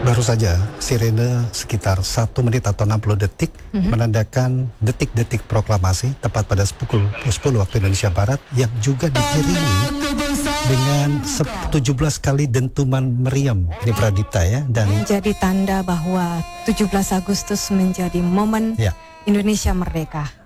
Baru saja sirene sekitar 1 menit atau 60 detik menandakan detik-detik proklamasi tepat pada pukul 10 waktu Indonesia Barat yang juga diiringi dengan 17 kali dentuman meriam. Ini Pradipta ya, dan menjadi tanda bahwa 17 Agustus menjadi momen Indonesia merdeka.